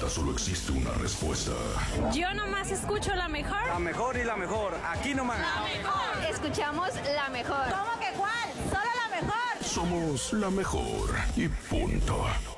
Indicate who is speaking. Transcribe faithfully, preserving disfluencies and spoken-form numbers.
Speaker 1: pregunta solo existe una respuesta.
Speaker 2: Yo nomás escucho la mejor.
Speaker 3: La mejor y la mejor, aquí nomás.
Speaker 2: La mejor.
Speaker 4: Escuchamos la mejor.
Speaker 2: ¿Cómo que cuál? Solo la mejor.
Speaker 1: Somos la mejor y punto.